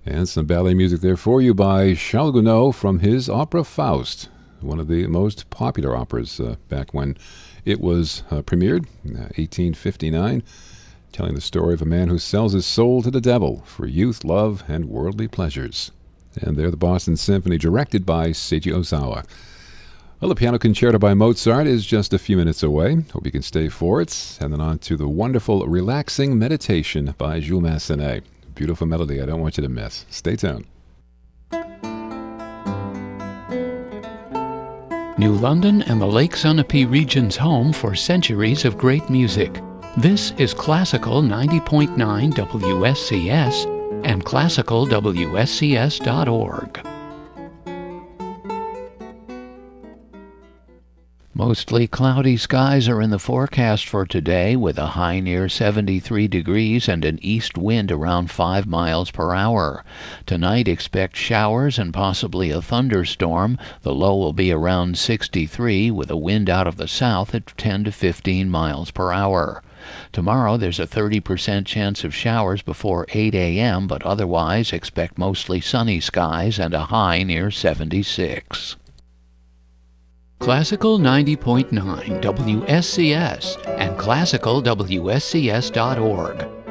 And some ballet music there for you by Charles Gounod from his opera Faust, one of the most popular operas back when it was premiered, 1859, telling the story of a man who sells his soul to the devil for youth, love, and worldly pleasures. And there the Boston Symphony, directed by Seiji Ozawa. Well, the Piano Concerto by Mozart is just a few minutes away. Hope you can stay for it. And then on to the wonderful Relaxing Meditation by Jules Massenet. Beautiful melody I don't want you to miss. Stay tuned. New London and the Lake Sunapee region's home for centuries of great music. This is Classical 90.9 WSCS and classicalwscs.org. Mostly cloudy skies are in the forecast for today, with a high near 73 degrees and an east wind around 5 miles per hour. Tonight expect showers and possibly a thunderstorm. The low will be around 63, with a wind out of the south at 10 to 15 miles per hour. Tomorrow there's a 30% chance of showers before 8 a.m., but otherwise expect mostly sunny skies and a high near 76. Classical 90.9 WSCS and classicalwscs.org.